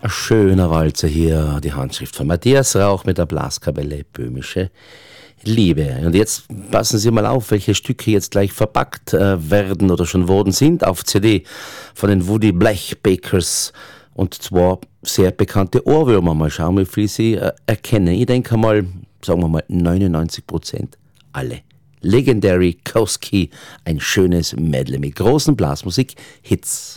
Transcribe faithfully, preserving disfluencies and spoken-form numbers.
Ein schöner Walzer hier, die Handschrift von Matthias Rauch mit der Blaskapelle Böhmische Liebe. Und jetzt passen Sie mal auf, welche Stücke jetzt gleich verpackt äh, werden oder schon worden sind auf C D von den Woody Blechbakers. Und zwar sehr bekannte Ohrwürmer. Mal schauen, wie viel Sie äh, erkennen. Ich denke mal, sagen wir mal neunundneunzig Prozent alle. Legendary Kowski, ein schönes Medley mit großen Blasmusik-Hits.